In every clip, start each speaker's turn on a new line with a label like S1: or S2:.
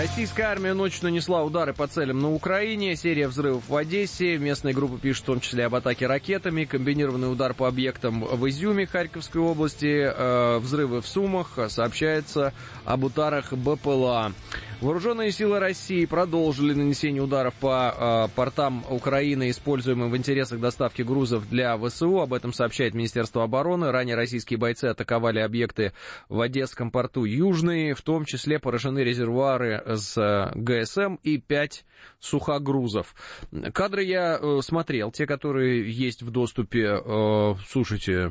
S1: Российская армия ночью нанесла удары по целям на Украине, серия взрывов в Одессе, местные группы пишут в том числе об атаке ракетами, комбинированный удар по объектам в Изюме Харьковской области, взрывы в Сумах, сообщается об ударах БПЛА. Вооруженные силы России продолжили нанесение ударов по портам Украины, используемым в интересах доставки грузов для ВСУ. Об этом сообщает Министерство обороны. Ранее российские бойцы атаковали объекты в Одесском порту Южный, в том числе поражены резервуары с ГСМ и 5 сухогрузов. Кадры я смотрел, те, которые есть в доступе. Слушайте,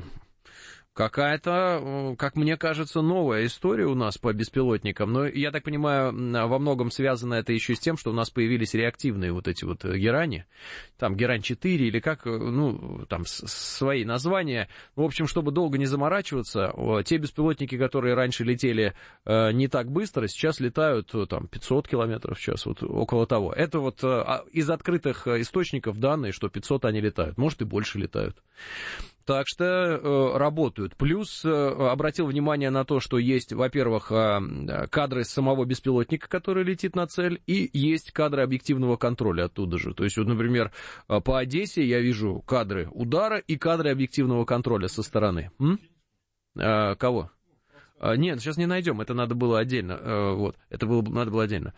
S1: какая-то, как мне кажется, новая история у нас по беспилотникам. Но, я так понимаю, во многом связано это еще с тем, что у нас появились реактивные вот эти вот Герани. Там Герань-4 или как, ну, там свои названия. В общем, чтобы долго не заморачиваться, те беспилотники, которые раньше летели не так быстро, сейчас летают там 500 километров в час, вот около того. Это вот из открытых источников данные, что 500 они летают. Может, и больше летают. Так что работают. Плюс обратил внимание на то, что есть, во-первых, кадры самого беспилотника, который летит на цель, и есть кадры объективного контроля оттуда же. То есть, вот, например, по Одессе я вижу кадры удара и кадры объективного контроля со стороны. Кого? Нет, сейчас не найдем, это надо было отдельно. Вот, это надо было отдельно.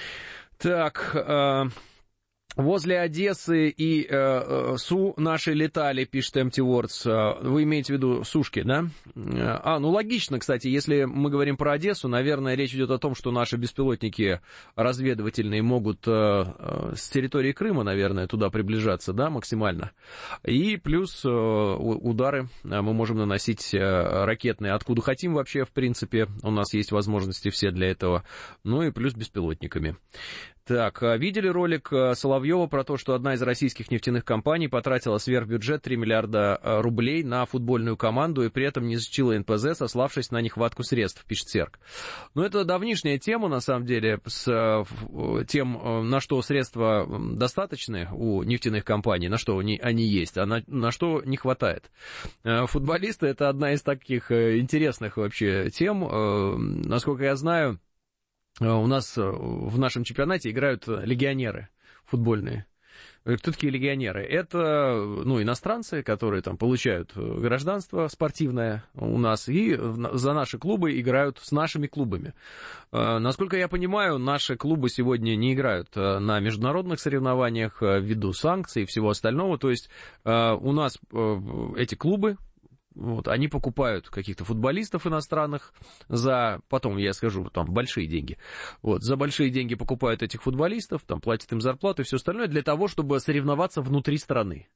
S1: Так... Возле Одессы и Су наши летали, пишет Empty Words. Вы имеете в виду сушки, да? Ну логично, кстати, если мы говорим про Одессу, наверное, речь идет о том, что наши беспилотники разведывательные могут с территории Крыма, наверное, туда приближаться, да, максимально. И плюс удары мы можем наносить ракетные, откуда хотим вообще, в принципе, у нас есть возможности все для этого. Ну и плюс беспилотниками. Так, видели ролик Соловьева про то, что одна из российских нефтяных компаний потратила сверхбюджет 3 миллиарда рублей на футбольную команду и при этом не защитила НПЗ, сославшись на нехватку средств, пишет Серк. Ну, это давнишняя тема, на самом деле, с тем, на что средства достаточны у нефтяных компаний, на что они есть, а на что не хватает. Футболисты — это одна из таких интересных вообще тем. Насколько я знаю, у нас в нашем чемпионате играют легионеры футбольные. Кто такие легионеры? Это, иностранцы, которые там получают гражданство спортивное у нас и за наши клубы играют с нашими клубами. Насколько я понимаю, наши клубы сегодня не играют на международных соревнованиях ввиду санкций и всего остального. То есть у нас эти клубы, они покупают каких-то футболистов иностранных потом я скажу, там, большие деньги. За большие деньги покупают этих футболистов, там, платят им зарплату и все остальное для того, чтобы соревноваться внутри страны.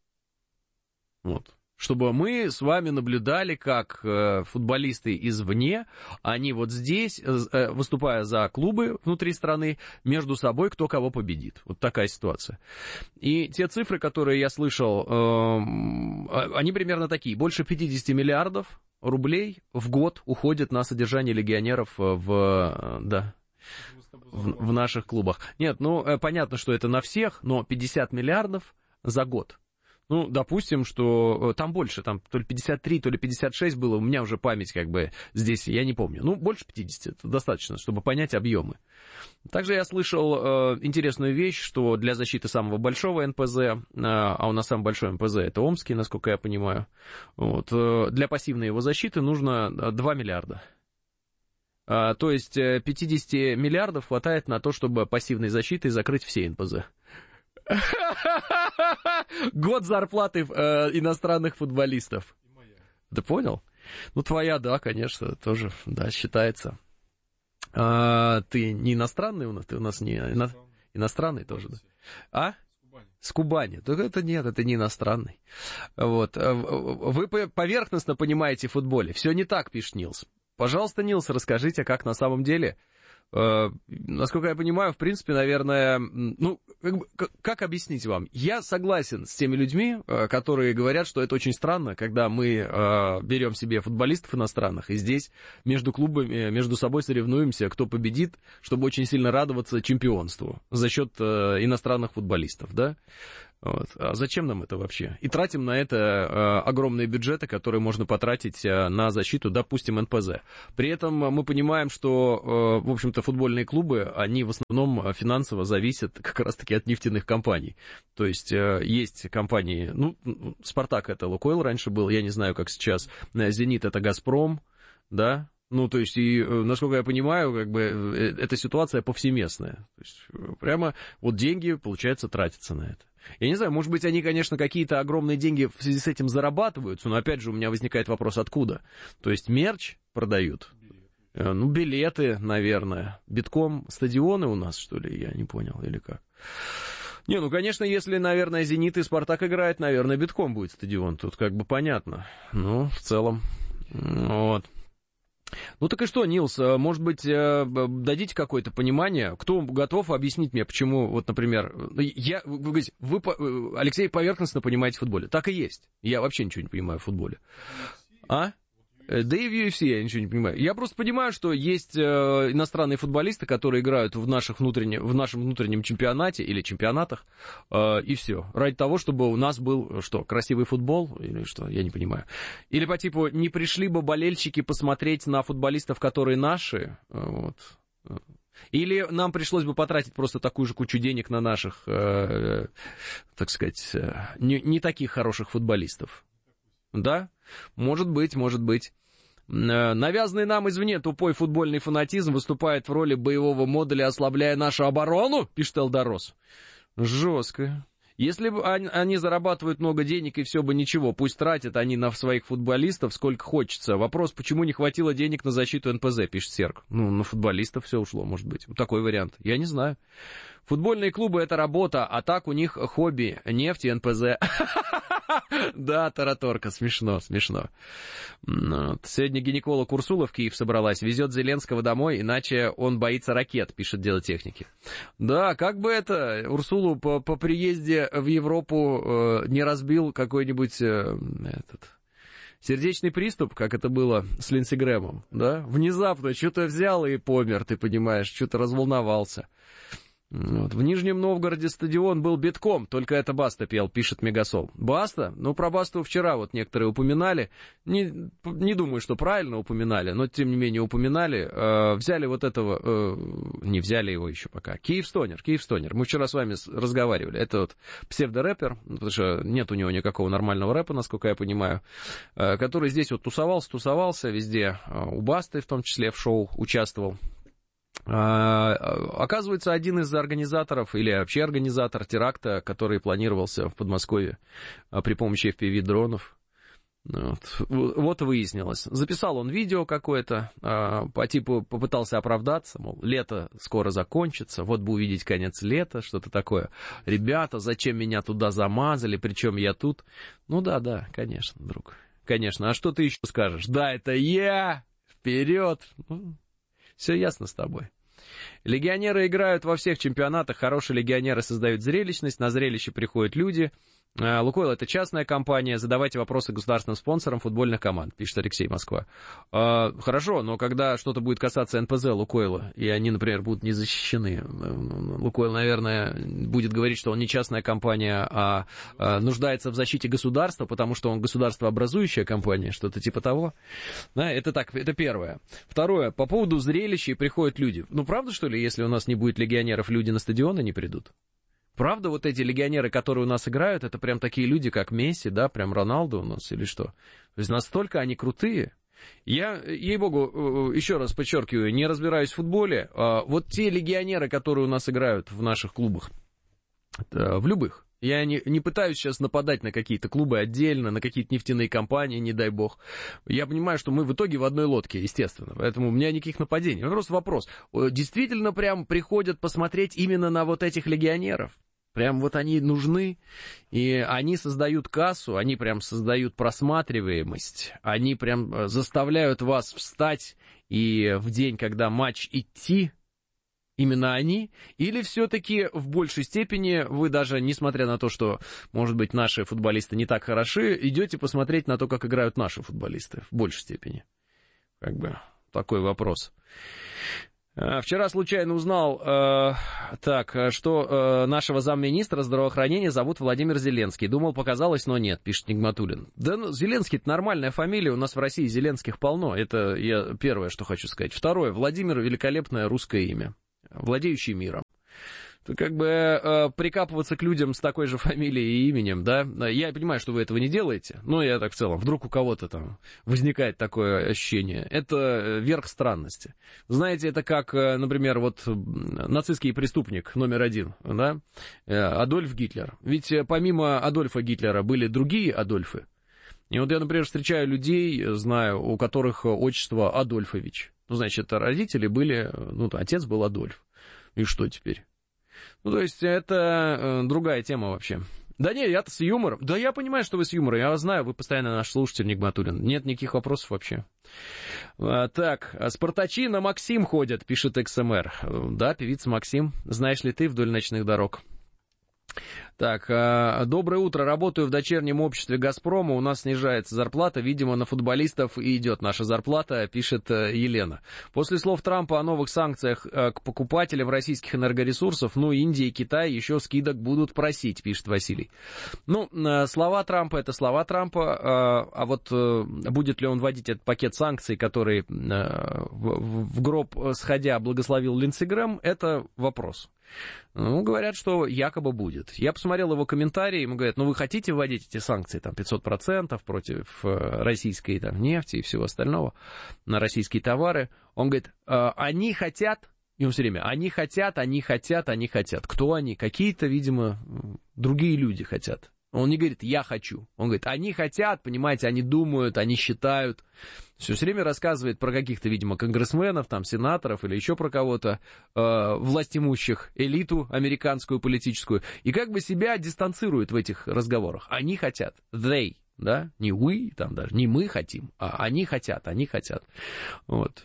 S1: Чтобы мы с вами наблюдали, как футболисты извне, они вот здесь, выступая за клубы внутри страны, между собой кто кого победит. Вот такая ситуация. И те цифры, которые я слышал, они примерно такие. Больше 50 миллиардов рублей в год уходит на содержание легионеров в наших клубах. Нет, понятно, что это на всех, но 50 миллиардов за год. Допустим, что там больше, там то ли 53, то ли 56 было, у меня уже память здесь, я не помню. Больше 50, это достаточно, чтобы понять объемы. Также я слышал интересную вещь, что для защиты самого большого НПЗ, а у нас самый большой НПЗ это Омский, насколько я понимаю, для пассивной его защиты нужно 2 миллиарда. То есть 50 миллиардов хватает на то, чтобы пассивной защитой закрыть все НПЗ. Год зарплаты иностранных футболистов. Ты понял? Твоя, да, конечно, тоже, да, считается. Ты не иностранный у нас? Ты у нас не иностранный тоже, да? А? С Кубани. Так это нет, это не иностранный. Вы поверхностно понимаете в футболе. Все не так, пишет Нилс. Пожалуйста, Нилс, расскажите, как на самом деле. Насколько я понимаю, в принципе, наверное, как объяснить вам? Я согласен с теми людьми, которые говорят, что это очень странно, когда мы берем себе футболистов иностранных, и здесь между клубами, между собой соревнуемся, кто победит, чтобы очень сильно радоваться чемпионству за счет иностранных футболистов, да? Вот. А зачем нам это вообще? И тратим на это огромные бюджеты, которые можно потратить на защиту, допустим, НПЗ. При этом мы понимаем, что, в общем-то, футбольные клубы, они в основном финансово зависят как раз-таки от нефтяных компаний. То есть есть компании, ну, «Спартак» — это «Лукойл» раньше был, я не знаю, как сейчас, «Зенит» — это «Газпром», да? Ну, то есть, и, насколько я понимаю, как бы, эта ситуация повсеместная. То есть, прямо вот деньги, получается, тратятся на это. Я не знаю, может быть, они, конечно, какие-то огромные деньги в связи с этим зарабатываются, но, опять же, у меня возникает вопрос, откуда? То есть, мерч продают? Ну, билеты, наверное. Битком стадионы у нас, что ли? Я не понял, или как? Не, ну, конечно, если, наверное, «Зенит» и «Спартак» играет, наверное, битком будет стадион. Тут как бы понятно. Ну, в целом, вот. Ну так и что, Нилс, может быть, дадите какое-то понимание, кто готов объяснить мне, почему, вот, например, вы говорите, Алексей, поверхностно понимаете в футболе. Так и есть. Я вообще ничего не понимаю в футболе. А? Да и в UFC я ничего не понимаю. Я просто понимаю, что есть иностранные футболисты, которые играют в нашем внутреннем чемпионате или чемпионатах, и все. Ради того, чтобы у нас был, что, красивый футбол, или что, я не понимаю. Или по типу, не пришли бы болельщики посмотреть на футболистов, которые наши, вот. Или нам пришлось бы потратить просто такую же кучу денег на наших, так сказать, не таких хороших футболистов. Да? Может быть, может быть. Навязанный нам извне тупой футбольный фанатизм выступает в роли боевого модуля, ослабляя нашу оборону, пишет Элдорос. Жестко. Если бы они зарабатывают много денег и все бы ничего, пусть тратят они на своих футболистов сколько хочется. Вопрос, почему не хватило денег на защиту НПЗ, пишет Серг. Ну, на футболистов все ушло, может быть. Такой вариант. Я не знаю. Футбольные клубы — это работа, а так у них хобби, нефть и НПЗ. Да, тараторка, смешно. Сегодня гинеколог Урсула в Киев собралась, везет Зеленского домой, иначе он боится ракет, пишет Дело техники. Да, как бы это, Урсулу по приезде в Европу не разбил какой-нибудь сердечный приступ, как это было с Линдси Грэмом, да? Внезапно что-то взял и помер, ты понимаешь, что-то разволновался. Вот. В Нижнем Новгороде стадион был битком, только это Баста пел, пишет Мегасол. Баста? Ну, про Басту вчера вот некоторые упоминали. Не думаю, что правильно упоминали, но тем не менее упоминали. Взяли вот этого, не взяли его еще пока. Киевстонер. Мы вчера с вами разговаривали. Это вот псевдорэпер, потому что нет у него никакого нормального рэпа, насколько я понимаю, который здесь вот тусовался везде, у Басты в том числе в шоу участвовал. Оказывается, один из организаторов или вообще организатор теракта, который планировался в Подмосковье при помощи FPV-дронов, вот выяснилось. Записал он видео какое-то, по типу попытался оправдаться, мол, лето скоро закончится, вот бы увидеть конец лета, что-то такое. Ребята, зачем меня туда замазали, причем я тут? Ну да, конечно, друг, конечно. А что ты еще скажешь? Да, это я, вперед! Все ясно с тобой. Легионеры играют во всех чемпионатах, хорошие легионеры создают зрелищность, на зрелище приходят люди. Лукойл — это частная компания, задавайте вопросы государственным спонсорам футбольных команд, пишет Алексей, Москва. Хорошо, но когда что-то будет касаться НПЗ Лукойла, и они, например, будут не защищены, Лукойл, наверное, будет говорить, что он не частная компания, а нуждается в защите государства, потому что он государствообразующая компания, что-то типа того. Да, это так, это первое. Второе, по поводу зрелища приходят люди. Ну, правда, что ли, если у нас не будет легионеров, люди на стадионы не придут? Правда, вот эти легионеры, которые у нас играют, это прям такие люди, как Месси, да, прям Роналдо у нас или что? То есть настолько они крутые. Я, ей-богу, еще раз подчеркиваю, не разбираюсь в футболе. Вот те легионеры, которые у нас играют в наших клубах, в любых, я не пытаюсь сейчас нападать на какие-то клубы отдельно, на какие-то нефтяные компании, не дай бог. Я понимаю, что мы в итоге в одной лодке, естественно, поэтому у меня никаких нападений. Просто вопрос, действительно прям приходят посмотреть именно на вот этих легионеров? Прям вот они нужны, и они создают кассу, они прям создают просматриваемость, они прям заставляют вас встать и в день, когда матч идти, именно они, или все-таки в большей степени вы даже, несмотря на то, что, может быть, наши футболисты не так хороши, идете посмотреть на то, как играют наши футболисты в большей степени? Как бы такой вопрос. Вчера случайно узнал, что нашего замминистра здравоохранения зовут Владимир Зеленский. Думал, показалось, но нет, пишет Нигматуллин. Да, ну, Зеленский — это нормальная фамилия, у нас в России Зеленских полно. Это я первое, что хочу сказать. Второе, Владимир — великолепное русское имя, владеющий миром. То как бы прикапываться к людям с такой же фамилией и именем, да, я понимаю, что вы этого не делаете, но я так в целом, вдруг у кого-то там возникает такое ощущение, это верх странности. Знаете, это как, например, вот нацистский преступник номер один, да, Адольф Гитлер. Ведь помимо Адольфа Гитлера были другие Адольфы. И вот я, например, встречаю людей, знаю, у которых отчество Адольфович. Ну, значит, родители были, ну, отец был Адольф. И что теперь? Ну, то есть, это другая тема вообще. Да не, я-то с юмором. Да я понимаю, что вы с юмором. Я вас знаю, вы постоянно наш слушатель, Нигматуллин. Нет никаких вопросов вообще. Так, спартачи на Максим ходят, пишет XMR. Да, певица Максим. Знаешь ли ты вдоль ночных дорог? Так, доброе утро. Работаю в дочернем обществе «Газпрома». У нас снижается зарплата. Видимо, на футболистов и идет наша зарплата, пишет Елена. После слов Трампа о новых санкциях к покупателям российских энергоресурсов, ну, Индия и Китай еще скидок будут просить, пишет Василий. Ну, слова Трампа — это слова Трампа. А вот будет ли он вводить этот пакет санкций, который в гроб сходя благословил Линдси Грэм, это вопрос. Ну, говорят, что якобы будет. Я посмотрел его комментарии, ему говорят, ну, вы хотите вводить эти санкции, там, 500% против российской там, нефти и всего остального, на российские товары. Он говорит, они хотят, и он все время, они хотят. Кто они? Какие-то, видимо, другие люди хотят. Он не говорит, я хочу. Он говорит, они хотят, понимаете, они думают, они считают. Все время рассказывает про каких-то, видимо, конгрессменов, там, сенаторов или еще про кого-то, властимущих, элиту американскую политическую. И как бы себя дистанцирует в этих разговорах. Они хотят. They, да, не we, там даже, не мы хотим, а они хотят. Вот.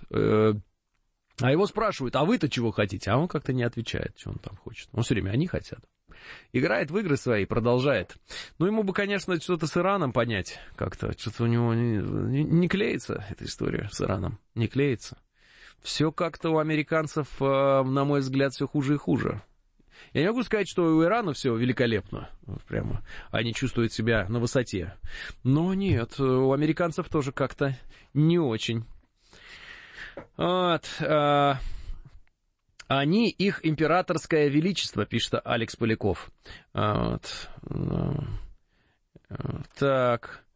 S1: А его спрашивают, а вы-то чего хотите? А он как-то не отвечает, что он там хочет. Он все время, они хотят. Играет в игры свои, продолжает. Ну, ему бы, конечно, что-то с Ираном понять как-то. Что-то у него не клеится эта история с Ираном. Не клеится. Все как-то у американцев, на мой взгляд, все хуже и хуже. Я не могу сказать, что у Ирана все великолепно. Прямо они чувствуют себя на высоте. Но нет, у американцев тоже как-то не очень. Вот. Они, их императорское величество, пишет Алекс Поляков. Вот. Так.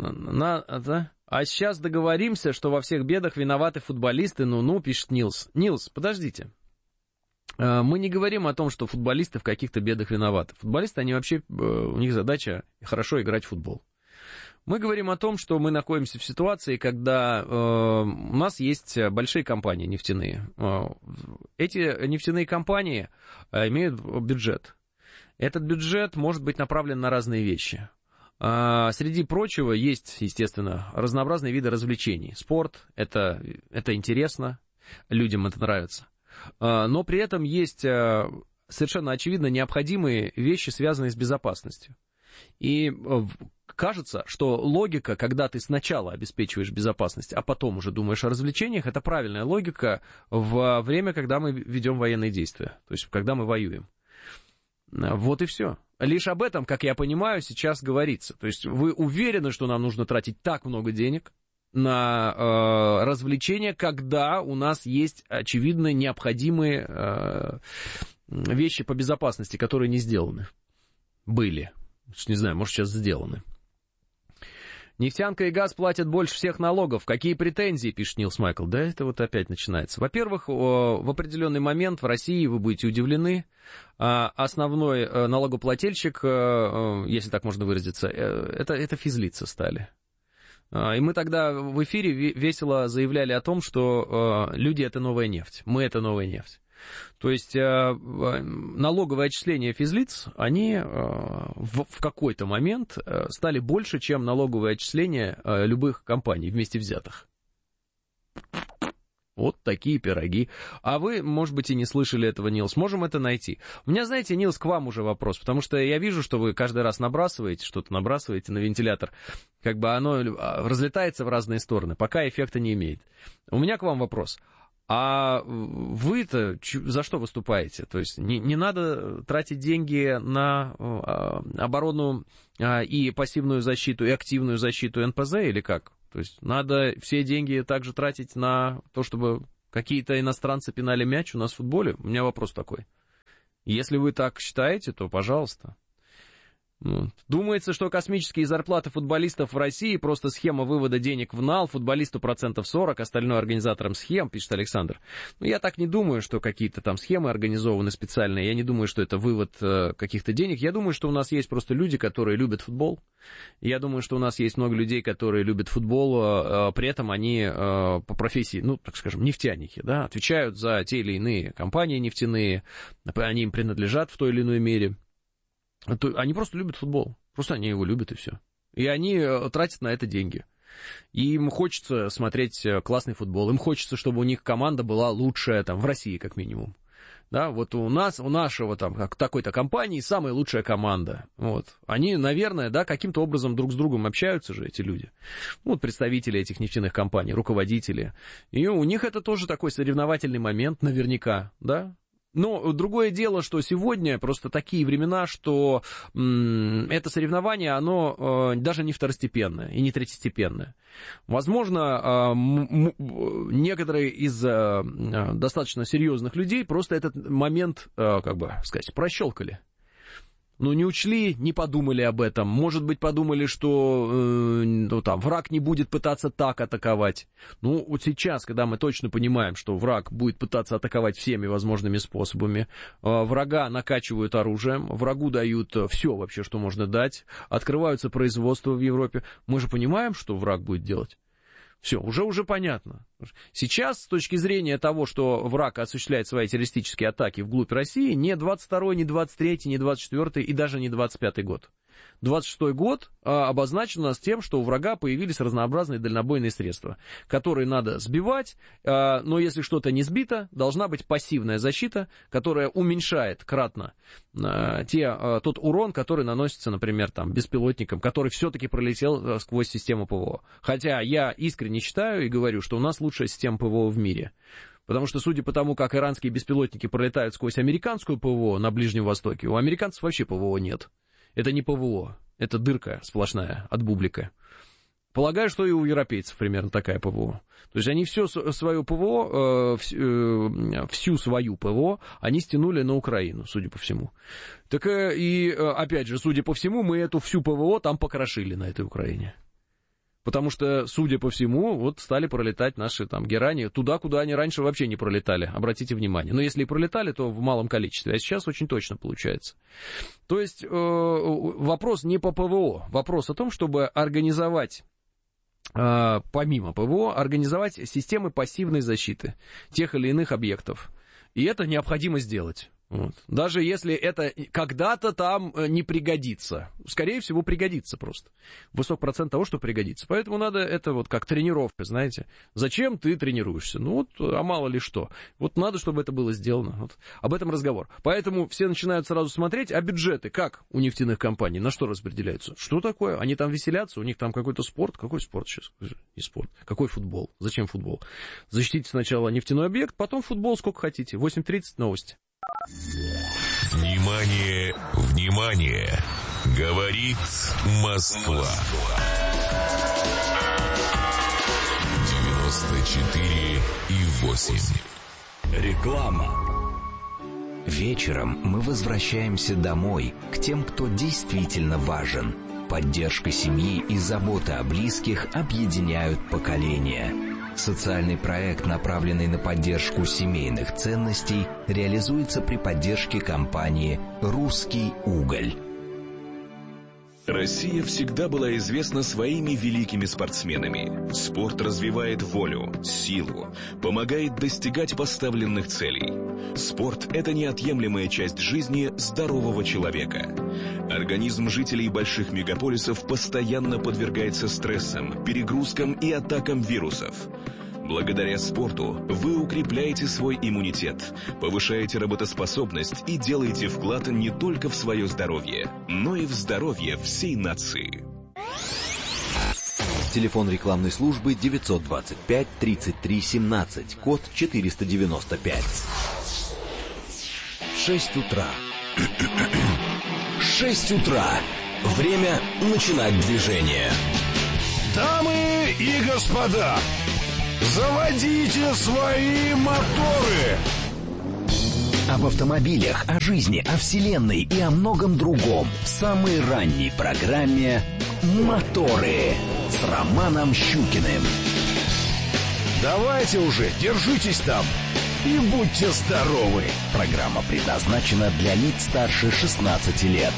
S1: А сейчас договоримся, что во всех бедах виноваты футболисты. Ну, пишет Нилс. Нилс, подождите. Мы не говорим о том, что футболисты в каких-то бедах виноваты. Футболисты, они вообще, у них задача хорошо играть в футбол. Мы говорим о том, что мы находимся в ситуации, когда у нас есть большие компании нефтяные. Эти нефтяные компании имеют бюджет. Этот бюджет может быть направлен на разные вещи. Среди прочего есть, естественно, разнообразные виды развлечений. Спорт — это интересно, людям это нравится. Но при этом есть совершенно очевидно необходимые вещи, связанные с безопасностью. И кажется, что логика, когда ты сначала обеспечиваешь безопасность, а потом уже думаешь о развлечениях, это правильная логика во время, когда мы ведем военные действия, то есть когда мы воюем. Вот и все. Лишь об этом, как я понимаю, сейчас говорится. То есть вы уверены, что нам нужно тратить так много денег на развлечения, когда у нас есть очевидно необходимые вещи по безопасности, которые не сделаны. Были. Не знаю, может, сейчас сделаны. Нефтянка и газ платят больше всех налогов. Какие претензии, пишет Нилс Майкл? Да, это вот опять начинается. Во-первых, в определенный момент в России, вы будете удивлены, основной налогоплательщик, если так можно выразиться, это физлица стали. И мы тогда в эфире весело заявляли о том, что люди — это новая нефть, мы — это новая нефть. То есть налоговые отчисления физлиц, они в какой-то момент стали больше, чем налоговые отчисления любых компаний вместе взятых. Вот такие пироги. А вы, может быть, и не слышали этого, Нилс. Можем это найти. У меня, знаете, Нилс, к вам уже вопрос, потому что я вижу, что вы каждый раз набрасываете, что-то набрасываете на вентилятор. Как бы оно разлетается в разные стороны, пока эффекта не имеет. У меня к вам вопрос. А вы-то за что выступаете? То есть не надо тратить деньги на оборону и пассивную защиту, и активную защиту НПЗ или как? То есть надо все деньги также тратить на то, чтобы какие-то иностранцы пинали мяч у нас в футболе? У меня вопрос такой. Если вы так считаете, то пожалуйста. Думается, что космические зарплаты футболистов в России просто схема вывода денег в нал, футболисту 40%, остальное организаторам схем, пишет Александр. Но я так не думаю, что какие-то там схемы организованы специальные, я не думаю, что это вывод каких-то денег. Я думаю, что у нас есть просто люди, которые любят футбол. Я думаю, что у нас есть много людей, которые любят футбол, при этом они по профессии, так скажем, нефтяники, да, отвечают за те или иные компании нефтяные, они им принадлежат в той или иной мере. Они просто любят футбол, просто они его любят и все. И они тратят на это деньги. И им хочется смотреть классный футбол, им хочется, чтобы у них команда была лучшая, там, в России как минимум. Да, вот у нашего там такой-то компании самая лучшая команда. Вот. Они, наверное, да, каким-то образом друг с другом общаются же, эти люди. Вот представители этих нефтяных компаний, руководители. И у них это тоже такой соревновательный момент, наверняка, да. Но другое дело, что сегодня просто такие времена, что это соревнование, оно даже не второстепенное и не третьестепенное. Возможно, некоторые из достаточно серьезных людей просто этот момент, прощелкали. Не учли, не подумали об этом. Может быть, подумали, что враг не будет пытаться так атаковать. Вот сейчас, когда мы точно понимаем, что враг будет пытаться атаковать всеми возможными способами, врага накачивают оружием, врагу дают все вообще, что можно дать, открываются производства в Европе. Мы же понимаем, что враг будет делать. Все, уже понятно. Сейчас, с точки зрения того, что враг осуществляет свои террористические атаки вглубь России, не 22-й, не 23-й, не 24-й и даже не 25-й год. 26-й год обозначен у нас тем, что у врага появились разнообразные дальнобойные средства, которые надо сбивать, но если что-то не сбито, должна быть пассивная защита, которая уменьшает кратно тот урон, который наносится, например, беспилотникам, который все-таки пролетел сквозь систему ПВО. Хотя я искренне считаю и говорю, что у нас лучшая система ПВО в мире. Потому что, судя по тому, как иранские беспилотники пролетают сквозь американскую ПВО на Ближнем Востоке, у американцев вообще ПВО нет. Это не ПВО, это дырка сплошная от бублика. Полагаю, что и у европейцев примерно такая ПВО. То есть они всю свою ПВО, они стянули на Украину, судя по всему. Так и, опять же, судя по всему, мы эту всю ПВО там покрошили на этой Украине. Потому что, судя по всему, стали пролетать наши герани туда, куда они раньше вообще не пролетали, обратите внимание. Но если и пролетали, то в малом количестве, а сейчас очень точно получается. То есть вопрос не по ПВО, вопрос о том, чтобы организовать, помимо ПВО, организовать системы пассивной защиты тех или иных объектов. И это необходимо сделать. Даже если это когда-то там не пригодится. Скорее всего, пригодится просто. Высок процент того, что пригодится. Поэтому надо это как тренировка, знаете. Зачем ты тренируешься? А мало ли что. Надо, чтобы это было сделано. Об этом разговор. Поэтому все начинают сразу смотреть, а бюджеты как у нефтяных компаний? На что распределяются? Что такое? Они там веселятся? У них там какой-то спорт? Какой спорт сейчас? Не спорт. Какой футбол? Зачем футбол? Защитите сначала нефтяной объект, потом футбол сколько хотите. 8:30 новости.
S2: Внимание, внимание! Говорит Москва. 94,8.
S3: Реклама. Вечером мы возвращаемся домой, к тем, кто действительно важен. Поддержка семьи и забота о близких объединяют поколения. Социальный проект, направленный на поддержку семейных ценностей, реализуется при поддержке компании «Русский уголь».
S4: Россия всегда была известна своими великими спортсменами. Спорт развивает волю, силу, помогает достигать поставленных целей. Спорт – это неотъемлемая часть жизни здорового человека. Организм жителей больших мегаполисов постоянно подвергается стрессам, перегрузкам и атакам вирусов. Благодаря спорту вы укрепляете свой иммунитет, повышаете работоспособность и делаете вклад не только в свое здоровье, но и в здоровье всей нации.
S3: Телефон рекламной службы 925 33 17, код 495. 6 утра. 6 утра. Время начинать движение.
S5: Дамы и господа, заводите свои моторы!
S3: Об автомобилях, о жизни, о вселенной и о многом другом в самой ранней программе «Моторы» с Романом Щукиным.
S5: Давайте уже, держитесь там и будьте здоровы.
S3: Программа предназначена для лиц старше 16 лет.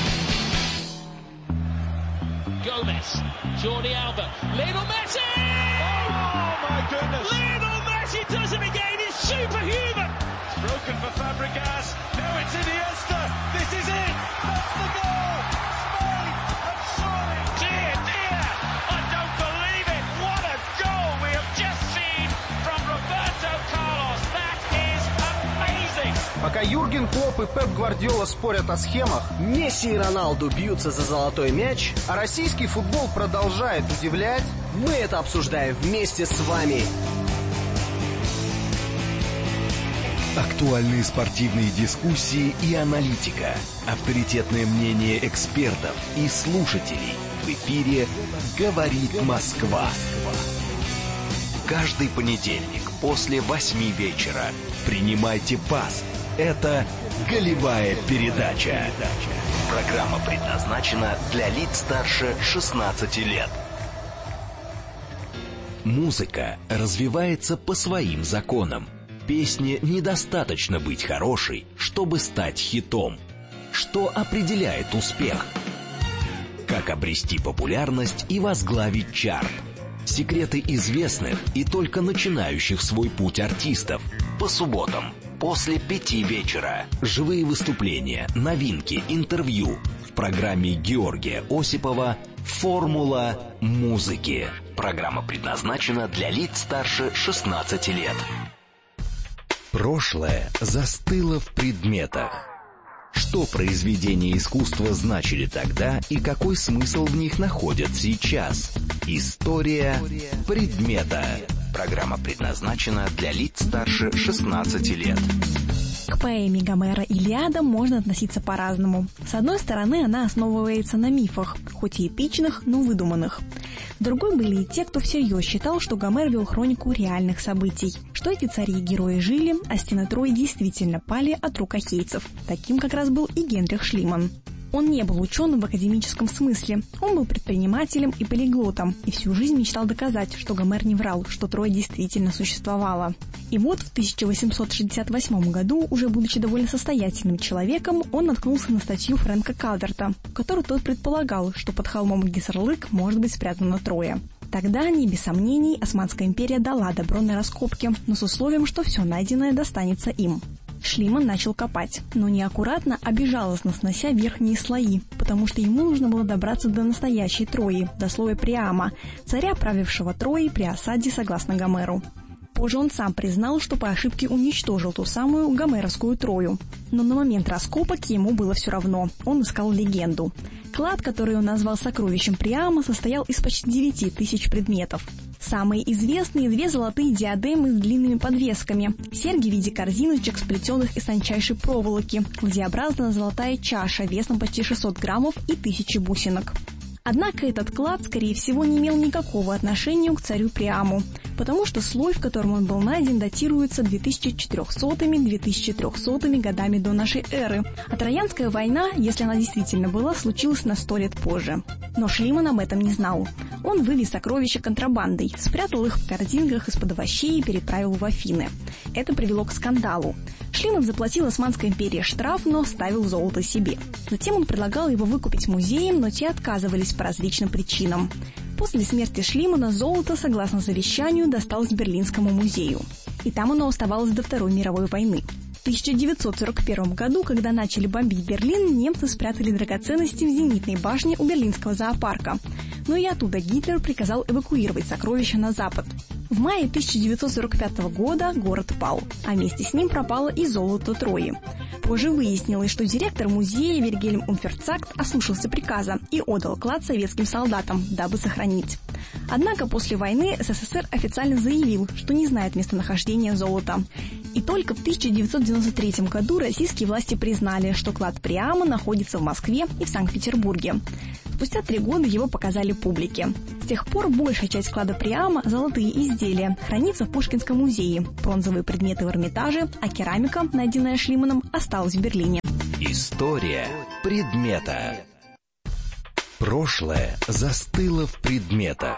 S6: Gomez, Jordi Alba, Lionel Messi! Oh my goodness! Lionel Messi does it again, he's superhuman! It's broken for Fabregas, now it's Iniesta, this is it! That's the goal! Spain have soaring! Dear, dear! I don't believe it! What a goal we have just seen from Roberto Carlos! That is amazing!
S7: Пока Юрген Клопп и Пеп Гвардиола спорят о схемах, Месси и Роналду бьются за золотой мяч, а российский футбол продолжает удивлять, мы это обсуждаем вместе с вами.
S3: Актуальные спортивные дискуссии и аналитика, авторитетное мнение экспертов и слушателей. В эфире «Говорит Москва». Каждый понедельник после 8 вечера принимайте пас. Это «Голевая передача». Программа предназначена для лиц старше 16 лет. Музыка развивается по своим законам. Песне недостаточно быть хорошей, чтобы стать хитом. Что определяет успех? Как обрести популярность и возглавить чарт? Секреты известных и только начинающих свой путь артистов. По субботам после 5 вечера. Живые выступления, новинки, интервью. В программе Георгия Осипова «Формула музыки». Программа предназначена для лиц старше 16 лет. Прошлое застыло в предметах. Что произведения искусства значили тогда и какой смысл в них находят сейчас? История предмета. Программа предназначена для лиц старше 16 лет.
S8: К поэме Гомера «Илиада» можно относиться по-разному. С одной стороны, она основывается на мифах, хоть и эпичных, но выдуманных. С другой были и те, кто всерьез считал, что Гомер вел хронику реальных событий, что эти цари и герои жили, а стены Трои действительно пали от рук ахейцев. Таким как раз был и Генрих Шлиман. Он не был ученым в академическом смысле, он был предпринимателем и полиглотом, и всю жизнь мечтал доказать, что Гомер не врал, что Троя действительно существовала. И вот в 1868 году, уже будучи довольно состоятельным человеком, он наткнулся на статью Фрэнка Калверта, в которой тот предполагал, что под холмом Гиссерлык может быть спрятана Троя. Тогда, не без сомнений, Османская империя дала добро на раскопки, но с условием, что все найденное достанется им. Шлиман начал копать, но не аккуратно, а безжалостно снося верхние слои, потому что ему нужно было добраться до настоящей Трои, до слоя Приама, царя, правившего Троей при осаде согласно Гомеру. Позже он сам признал, что по ошибке уничтожил ту самую гомеровскую Трою. Но на момент раскопок ему было все равно, он искал легенду. Клад, который он назвал сокровищем Приама, состоял из почти 9000 предметов. Самые известные — 2 золотые диадемы с длинными подвесками, серьги в виде корзиночек, сплетенных из тончайшей проволоки, Г-образная золотая чаша весом почти 600 граммов и 1000 бусинок. Однако этот клад, скорее всего, не имел никакого отношения к царю Приаму, потому что слой, в котором он был найден, датируется 2400-2300 годами до нашей эры, а Троянская война, если она действительно была, случилась на 100 лет позже. Но Шлиман об этом не знал. Он вывез сокровища контрабандой, спрятал их в корзинках из-под овощей и переправил в Афины. Это привело к скандалу. Шлиман заплатил Османской империи штраф, но оставил золото себе. Затем он предлагал его выкупить музеям, но те отказывались по различным причинам. После смерти Шлимана золото, согласно завещанию, досталось Берлинскому музею. И там оно оставалось до Второй мировой войны. В 1941 году, когда начали бомбить Берлин, немцы спрятали драгоценности в зенитной башне у Берлинского зоопарка. Но и оттуда Гитлер приказал эвакуировать сокровища на запад. В мае 1945 года город пал, а вместе с ним пропало и золото Трои. Позже выяснилось, что директор музея Вильгельм Унферцакт ослушался приказа и отдал клад советским солдатам, дабы сохранить. Однако после войны СССР официально заявил, что не знает местонахождения золота. И только в 1993 году российские власти признали, что клад Приама находится в Москве и в Санкт-Петербурге. Спустя 3 года его показали публике. С тех пор большая часть клада Приама, золотые изделия, хранится в Пушкинском музее, бронзовые предметы в Эрмитаже, а керамика, найденная Шлиманом, осталась в Берлине.
S3: История предмета. Прошлое застыло в предметах.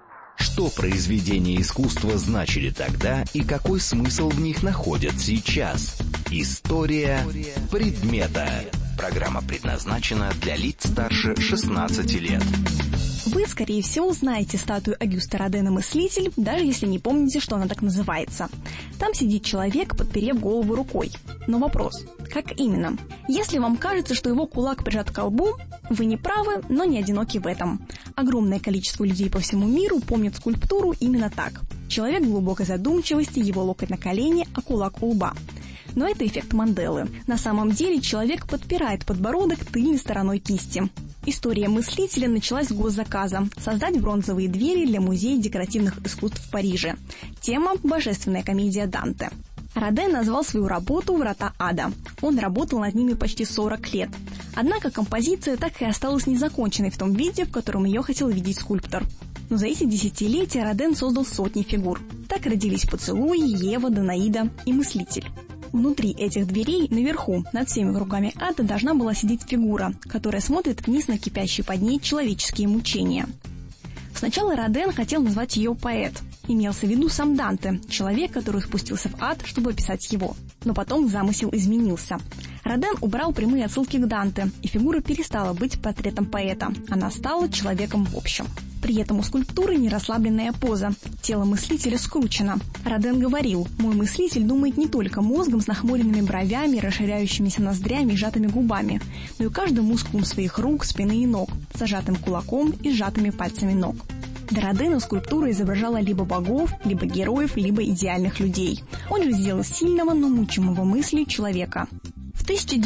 S3: Что произведения искусства значили тогда и какой смысл в них находят сейчас? История предмета. Программа предназначена для лиц старше 16 лет.
S8: Вы, скорее всего, знаете статую Огюста Родена «Мыслитель», даже если не помните, что она так называется. Там сидит человек, подперев голову рукой. Но вопрос, как именно? Если вам кажется, что его кулак прижат к колбу, вы не правы, но не одиноки в этом. Огромное количество людей по всему миру помнят скульптуру именно так. Человек в глубокой задумчивости, его локоть на колене, а кулак у лба. Но это эффект Манделы. На самом деле человек подпирает подбородок тыльной стороной кисти. История мыслителя началась с госзаказа – создать бронзовые двери для Музея декоративных искусств в Париже. Тема – божественная комедия Данте. Роден назвал свою работу «Врата ада». Он работал над ними почти 40 лет. Однако композиция так и осталась незаконченной в том виде, в котором ее хотел видеть скульптор. Но за эти десятилетия Роден создал сотни фигур. Так родились «Поцелуи», «Ева», «Данаида» и «Мыслитель». Внутри этих дверей, наверху, над всеми кругами ада, должна была сидеть фигура, которая смотрит вниз на кипящие под ней человеческие мучения. Сначала Роден хотел назвать ее поэт. Имелся в виду сам Данте, человек, который спустился в ад, чтобы описать его. Но потом замысел изменился. Роден убрал прямые отсылки к Данте, и фигура перестала быть портретом поэта. Она стала человеком в общем. При этом у скульптуры нерасслабленная поза. Тело мыслителя скручено. Роден говорил: «Мой мыслитель думает не только мозгом с нахмуренными бровями, расширяющимися ноздрями и сжатыми губами, но и каждым мускулом своих рук, спины и ног, зажатым кулаком и сжатыми пальцами ног». Для Родена скульптура изображала либо богов, либо героев, либо идеальных людей. Он же сделал сильного, но мучимого мыслью человека. В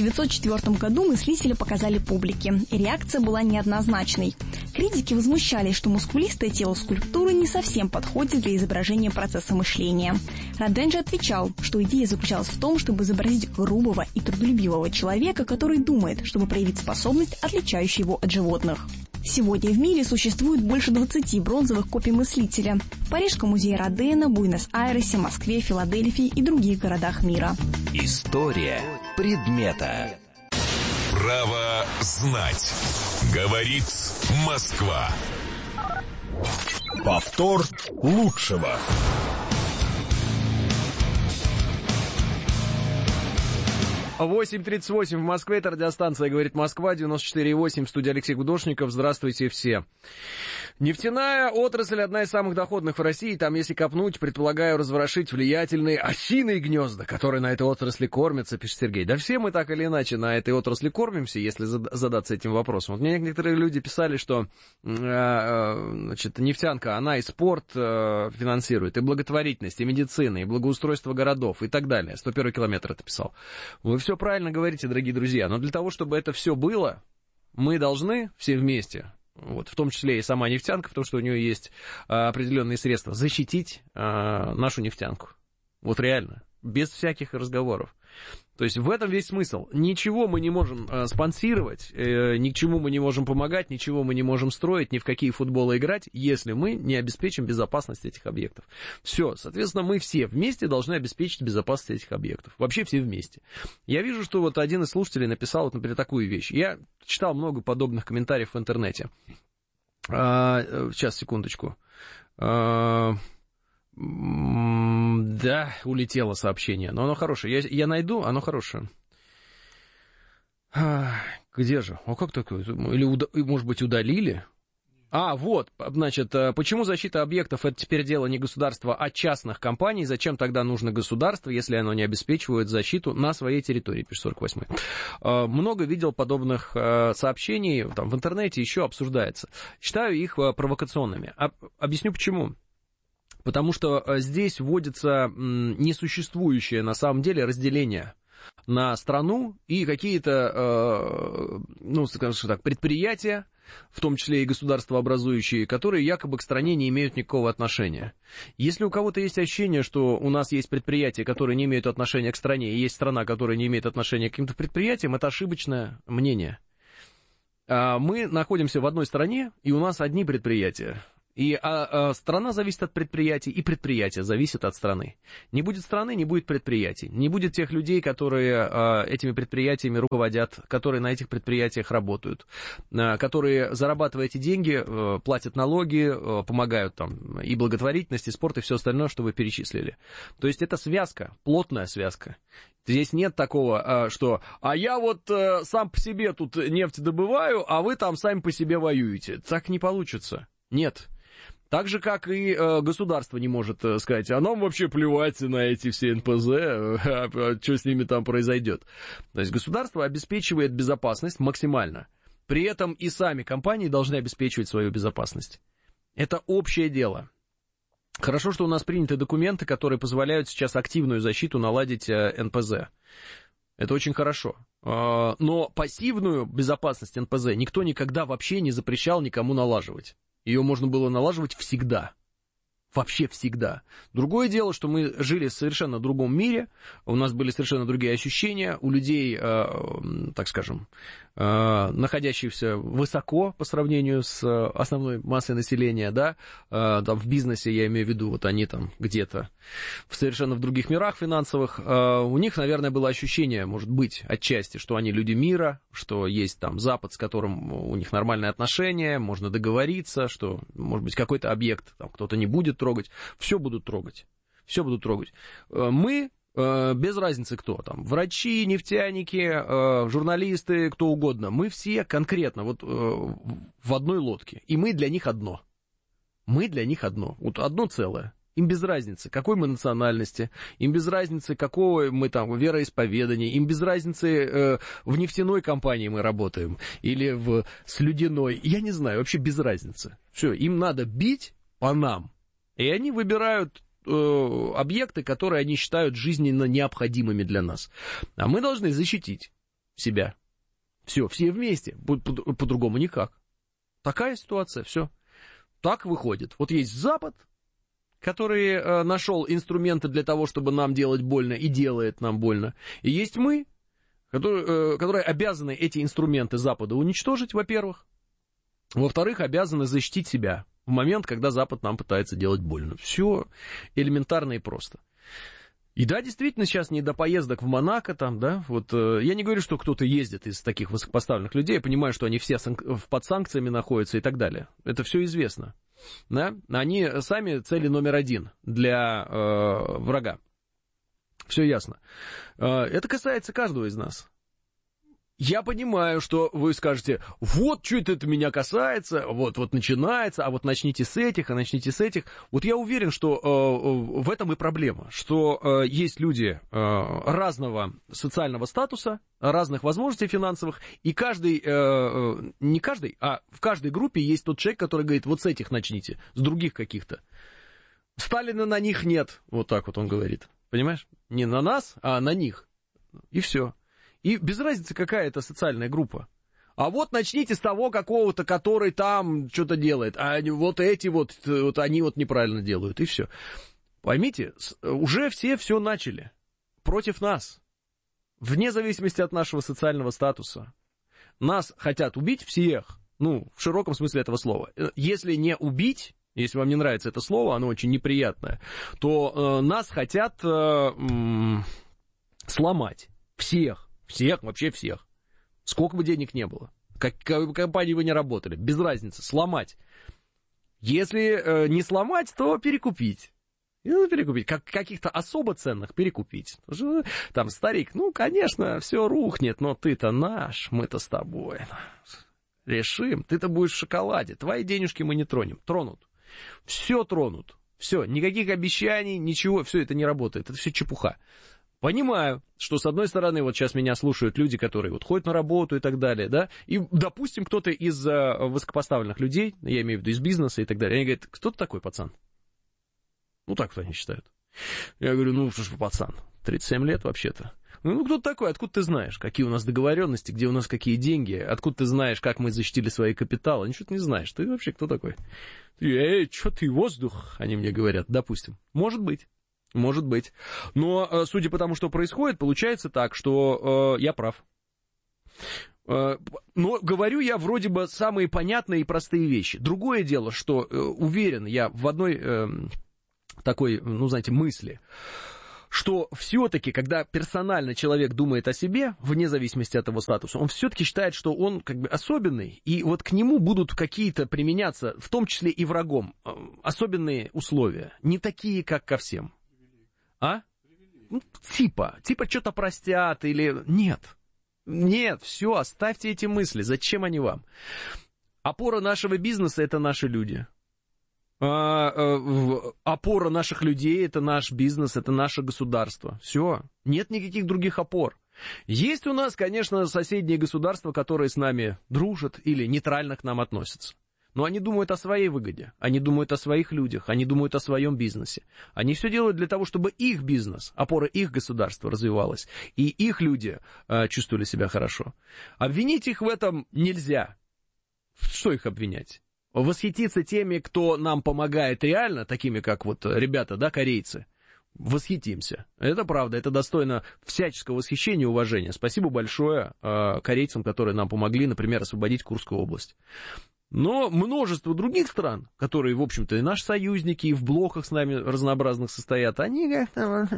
S8: 1904 году мыслителя показали публике, и реакция была неоднозначной. Критики возмущались, что мускулистое тело скульптуры не совсем подходит для изображения процесса мышления. Роден же отвечал, что идея заключалась в том, чтобы изобразить грубого и трудолюбивого человека, который думает, чтобы проявить способность, отличающую его от животных. Сегодня в мире существует больше 20 бронзовых копий мыслителя в Парижском музее Родена, Буэнос-Айресе, Москве, Филадельфии и других городах мира.
S3: История предмета.
S2: Право знать. Говорит Москва.
S5: Повтор лучшего.
S1: — 8:38 в Москве, это радиостанция «Говорит Москва», 94,8, в студии Алексей Гудошников. Здравствуйте все. Нефтяная отрасль одна из самых доходных в России. Там, если копнуть, предполагаю разворошить влиятельные осиные гнезда, которые на этой отрасли кормятся, пишет Сергей. Да все мы так или иначе на этой отрасли кормимся, если задаться этим вопросом. Вот мне некоторые люди писали, что значит, нефтянка, она и спорт финансирует, и благотворительность, и медицина, и благоустройство городов, и так далее. 101 километр это писал. Вы все правильно говорите, дорогие друзья, но для того, чтобы это все было, мы должны все вместе, вот, в том числе и сама нефтянка, потому что у нее есть определенные средства, защитить нашу нефтянку. Вот реально, без всяких разговоров. То есть в этом весь смысл. Ничего мы не можем спонсировать, ни к чему мы не можем помогать, ничего мы не можем строить, ни в какие футболы играть, если мы не обеспечим безопасность этих объектов. Все, соответственно, мы все вместе должны обеспечить безопасность этих объектов. Вообще все вместе. Я вижу, что вот один из слушателей написал, вот, например, такую вещь. Я читал много подобных комментариев в интернете. Сейчас, секундочку. Да, улетело сообщение, но оно хорошее. Я найду, оно хорошее. Где же? О, как такое? Или, может быть, удалили? Вот, значит, почему защита объектов — это теперь дело не государства, а частных компаний? Зачем тогда нужно государство, если оно не обеспечивает защиту на своей территории, пишет 48-й. Много видел подобных сообщений, там, в интернете еще обсуждается. Считаю их провокационными. Объясню почему. Потому что здесь вводится несуществующее на самом деле разделение. на страну и какие-то, ну, скажем так, предприятия, в том числе и государствообразующие, которые якобы к стране не имеют никакого отношения. Если у кого-то есть ощущение, что у нас есть предприятия, которые не имеют отношения к стране, и есть страна, которая не имеет отношения к каким-то предприятиям, это ошибочное мнение. Мы находимся в одной стране, и у нас одни предприятия. И страна зависит от предприятий, и предприятия зависят от страны. Не будет страны, не будет предприятий. Не будет тех людей, которые этими предприятиями руководят, которые на этих предприятиях работают, которые, зарабатывая эти деньги, платят налоги, помогают там и благотворительность, и спорт, и все остальное, что вы перечислили. То есть это связка, плотная связка. Здесь нет такого, что «а я вот сам по себе тут нефть добываю, а вы там сами по себе воюете». Так не получится. Нет. Так же, как и государство не может сказать, а нам вообще плевать на эти все НПЗ, что с ними там произойдет. То есть государство обеспечивает безопасность максимально. При этом и сами компании должны обеспечивать свою безопасность. Это общее дело. Хорошо, что у нас приняты документы, которые позволяют сейчас активную защиту наладить НПЗ. Это очень хорошо. Но пассивную безопасность НПЗ никто никогда вообще не запрещал никому налаживать. Ее можно было налаживать всегда. Вообще всегда. Другое дело, что мы жили в совершенно другом мире, у нас были совершенно другие ощущения, у людей, так скажем, находящихся высоко по сравнению с основной массой населения, да, там в бизнесе, я имею в виду, вот они там где-то совершенно в других мирах финансовых, у них, наверное, было ощущение, может быть, отчасти, что они люди мира, что есть там Запад, с которым у них нормальные отношения, можно договориться, что, может быть, какой-то объект там кто-то не будет трогать, все будут трогать, все будут трогать. Мы без разницы кто там, врачи, нефтяники, журналисты, кто угодно, мы все конкретно вот в одной лодке, и мы для них одно. Мы для них одно, вот одно целое. Им без разницы, какой мы национальности, им без разницы, какого мы там вероисповедания, им без разницы, в нефтяной компании мы работаем или в слюдяной, я не знаю, вообще без разницы. Все, им надо бить по нам, и они выбирают объекты, которые они считают жизненно необходимыми для нас. А мы должны защитить себя. Все вместе, по-другому никак. Такая ситуация, все. Так выходит. Вот есть Запад, который нашел инструменты для того, чтобы нам делать больно, и делает нам больно. И есть мы, которые обязаны эти инструменты Запада уничтожить, во-первых. Во-вторых, обязаны защитить себя в момент, когда Запад нам пытается делать больно. Все элементарно и просто. И да, действительно, сейчас не до поездок в Монако, там, да, вот, я не говорю, что кто-то ездит из таких высокопоставленных людей, я понимаю, что они все под санкциями находятся и так далее. Это все известно, да, они сами цели номер один для врага. Все ясно. Это касается каждого из нас. Я понимаю, что вы скажете, вот что это меня касается, вот начинается, а вот начните с этих, а начните с этих. Вот я уверен, что в этом и проблема, что есть люди разного социального статуса, разных возможностей финансовых, и каждый, не каждый, а в каждой группе есть тот человек, который говорит, вот с этих начните, с других каких-то. Сталина на них нет, вот так вот он говорит, понимаешь? Не на нас, а на них, и все. И без разницы, какая это социальная группа. А вот начните с того какого-то, который там что-то делает. А вот эти вот они вот неправильно делают. И все. Поймите, уже все начали. Против нас. Вне зависимости от нашего социального статуса. Нас хотят убить всех. Ну, в широком смысле этого слова. Если не убить, если вам не нравится это слово, оно очень неприятное, то нас хотят сломать. Всех. Всех, вообще всех. Сколько бы денег не было. Какой компании вы не работали. Без разницы. Сломать. Если не сломать, то перекупить. Перекупить. Каких-то особо ценных перекупить. Там старик, ну, конечно, все рухнет, но ты-то наш, мы-то с тобой решим. Ты-то будешь в шоколаде. Твои денежки мы не тронем. Тронут. Все тронут. Все. Никаких обещаний, ничего. Все это не работает. Это все чепуха. Понимаю, что, с одной стороны, вот сейчас меня слушают люди, которые вот ходят на работу и так далее, да, и, допустим, кто-то из высокопоставленных людей, я имею в виду из бизнеса и так далее, они говорят, кто ты такой, пацан? Ну, так вот они считают. Я говорю, ну, что ж, пацан, 37 лет вообще-то. Ну, кто ты такой? Откуда ты знаешь, какие у нас договоренности, где у нас какие деньги? Откуда ты знаешь, как мы защитили свои капиталы? Ничего ты не знаешь. Ты вообще кто такой? Что ты, воздух? Они мне говорят, допустим. Может быть. Может быть. Но, судя по тому, что происходит, получается так, что я прав. Но говорю я вроде бы самые понятные и простые вещи. Другое дело, что уверен я в одной такой, ну, знаете, мысли, что все-таки, когда персонально человек думает о себе, вне зависимости от его статуса, он все-таки считает, что он как бы особенный, и вот к нему будут какие-то применяться, в том числе и врагом, особенные условия, не такие, как ко всем. А? Ну, типа что-то простят или... Нет, все, оставьте эти мысли, зачем они вам? Опора нашего бизнеса — это наши люди. Опора наших людей — это наш бизнес, это наше государство. Все, нет никаких других опор. Есть у нас, конечно, соседние государства, которые с нами дружат или нейтрально к нам относятся. Но они думают о своей выгоде, они думают о своих людях, они думают о своем бизнесе. Они все делают для того, чтобы их бизнес, опора их государства развивалась, и их люди чувствовали себя хорошо. Обвинить их в этом нельзя. Что их обвинять? Восхититься теми, кто нам помогает реально, такими как вот ребята, да, корейцы, восхитимся. Это правда, это достойно всяческого восхищения и уважения. Спасибо большое корейцам, которые нам помогли, например, освободить Курскую область. Но множество других стран, которые, в общем-то, и наши союзники, и в блоках с нами разнообразных состоят, они как-то...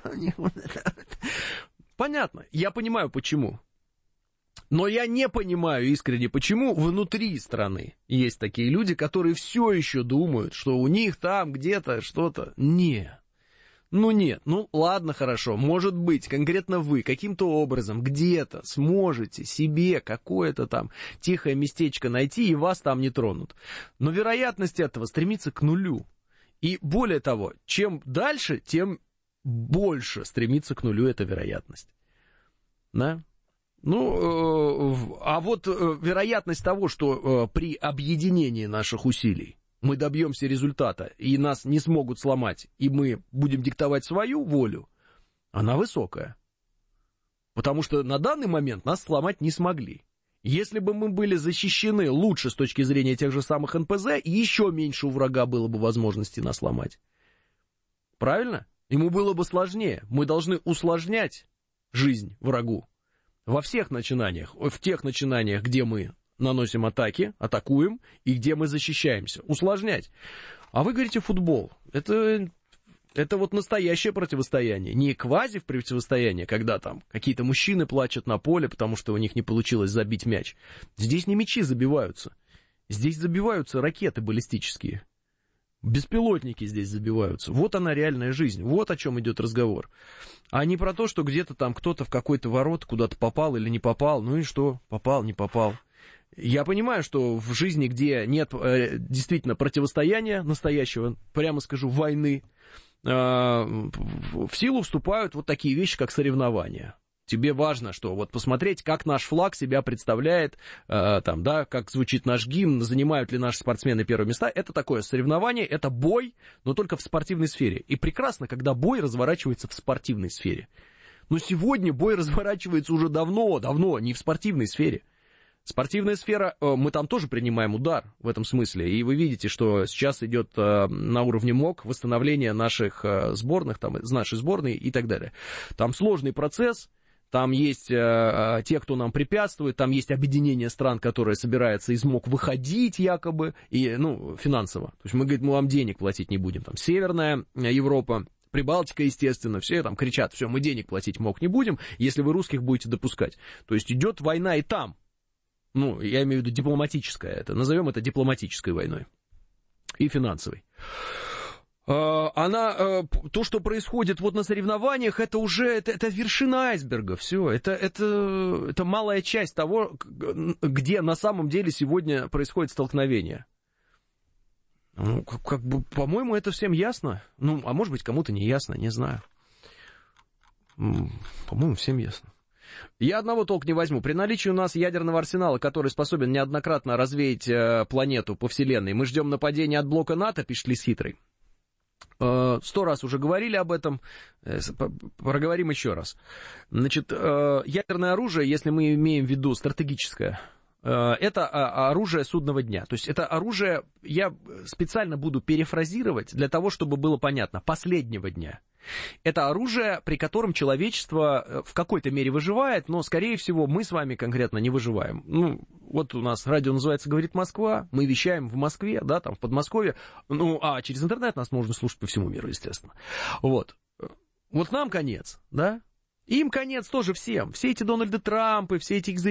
S1: Понятно, я понимаю, почему. Но я не понимаю искренне, почему внутри страны есть такие люди, которые все еще думают, что у них там где-то что-то. Нет. Ну ладно, хорошо, может быть, конкретно вы каким-то образом где-то сможете себе какое-то там тихое местечко найти, и вас там не тронут. Но вероятность этого стремится к нулю. И более того, чем дальше, тем больше стремится к нулю эта вероятность. Да? Ну, а вот вероятность того, что при объединении наших усилий мы добьемся результата, и нас не смогут сломать, и мы будем диктовать свою волю, она высокая. Потому что на данный момент нас сломать не смогли. Если бы мы были защищены лучше с точки зрения тех же самых НПЗ, еще меньше у врага было бы возможности нас сломать. Правильно? Ему было бы сложнее. Мы должны усложнять жизнь врагу. Во всех начинаниях, в тех начинаниях, где мы наносим атаки, атакуем, и где мы защищаемся. Усложнять. А вы говорите футбол. Это вот настоящее противостояние. Не квази-противостояние, когда там какие-то мужчины плачут на поле, потому что у них не получилось забить мяч. Здесь не мячи забиваются. Здесь забиваются ракеты баллистические. Беспилотники здесь забиваются. Вот она реальная жизнь. Вот о чем идет разговор. А не про то, что где-то там кто-то в какой-то ворот куда-то попал или не попал. Ну и что? Попал, не попал. Я понимаю, что в жизни, где нет действительно противостояния настоящего, прямо скажу, войны, в силу вступают вот такие вещи, как соревнования. Тебе важно, что вот посмотреть, как наш флаг себя представляет, там, да, как звучит наш гимн, занимают ли наши спортсмены первые места. Это такое соревнование, это бой, но только в спортивной сфере. И прекрасно, когда бой разворачивается в спортивной сфере. Но сегодня бой разворачивается уже давно, не в спортивной сфере. Спортивная сфера, мы там тоже принимаем удар в этом смысле, и вы видите, что сейчас идет на уровне МОК восстановление наших сборных, там, нашей сборной и так далее. Там сложный процесс, там есть те, кто нам препятствует, там есть объединение стран, которое собирается из МОК выходить якобы, и, ну, финансово. То есть мы, говорим, мы вам денег платить не будем. Там Северная Европа, Прибалтика, естественно, все там кричат, все, мы денег платить МОК не будем, если вы русских будете допускать. То есть идет война и там. Ну, я имею в виду дипломатическая, это, назовем это дипломатической войной и финансовой. То, что происходит вот на соревнованиях, это уже, это вершина айсберга, все, это малая часть того, где на самом деле сегодня происходит столкновение. Ну, как бы, по-моему, это всем ясно, ну, а может быть, кому-то не ясно, не знаю. По-моему, всем ясно. Я одного толк не возьму. При наличии у нас ядерного арсенала, который способен неоднократно развеять планету по Вселенной, мы ждем нападения от блока НАТО, пишет Лис Хитрый. 100 раз уже говорили об этом, проговорим еще раз. Значит, ядерное оружие, если мы имеем в виду стратегическое, это оружие судного дня. То есть это оружие, я специально буду перефразировать для того, чтобы было понятно, последнего дня. Это оружие, при котором человечество в какой-то мере выживает, но, скорее всего, мы с вами конкретно не выживаем. Ну, вот у нас радио называется «Говорит Москва», мы вещаем в Москве, да, там, в Подмосковье, ну, а через интернет нас можно слушать по всему миру, естественно. Вот. Вот нам конец, да? Им конец тоже всем. Все эти Дональды Трампы, все эти